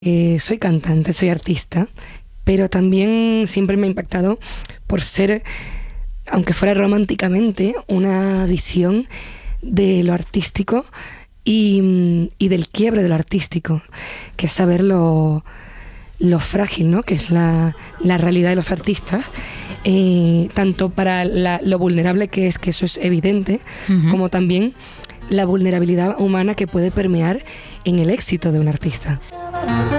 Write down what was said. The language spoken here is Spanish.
Soy cantante, soy artista, pero también siempre me ha impactado por ser, aunque fuera románticamente, una visión de lo artístico y del quiebre de lo artístico, que es saber lo frágil, ¿no?, que es la realidad de los artistas, tanto para lo vulnerable que eso es evidente, como también la vulnerabilidad humana que puede permear en el éxito de un artista.